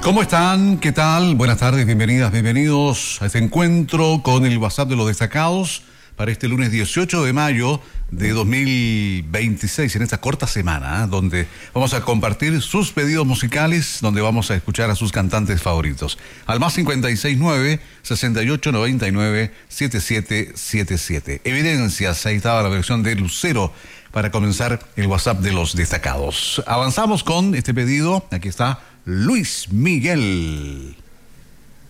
¿Cómo están? ¿Qué tal? Buenas tardes, bienvenidas, bienvenidos a este encuentro con el WhatsApp de los destacados para este lunes 18 de mayo de 2026, en esta corta semana, donde vamos a compartir sus pedidos musicales, donde vamos a escuchar a sus cantantes favoritos. Al más 569-6899-7777. Evidencias, ahí estaba la versión de Lucero para comenzar el WhatsApp de los destacados. Avanzamos con este pedido, aquí está Luis Miguel.